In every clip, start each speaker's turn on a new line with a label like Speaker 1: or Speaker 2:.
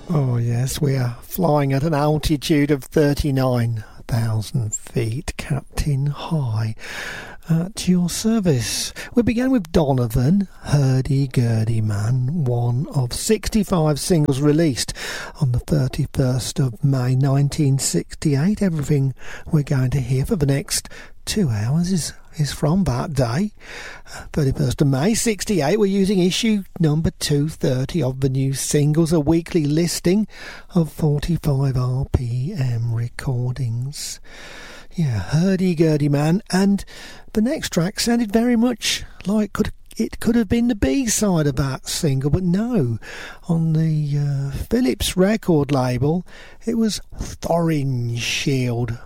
Speaker 1: Oh yes, we are flying at an altitude of 39,000 feet, Captain High, at your service. We began with Donovan, Hurdy-Gurdy Man, one of 65 singles released on the 31st of May 1968. Everything we're going to hear for the next 2 hours is from that day, 31st of May 68. We're using issue number 230 of the new singles, a weekly listing of 45 RPM recordings. Yeah, Hurdy-Gurdy Man, and the next track sounded very much like it could have been the B-side of that single, but no. On the Philips record label, it was Thorin Shield,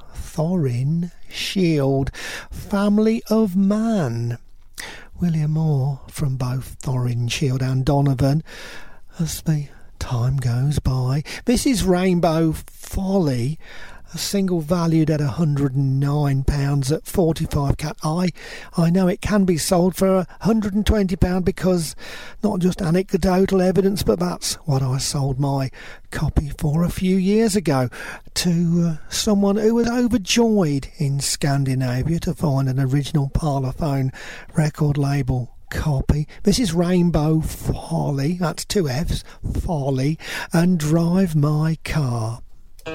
Speaker 1: Family of Man. We'll hear more from both Thorin Shield and Donovan as the time goes by. This is Rainbow Folly, a single valued at £109 at 45 cat. I know it can be sold for £120 because not just anecdotal evidence, but that's what I sold my copy for a few years ago to someone who was overjoyed in Scandinavia to find an original Parlophone record label copy. This is Rainbow Folly, that's 2 F's, Folly, and Drive My Car.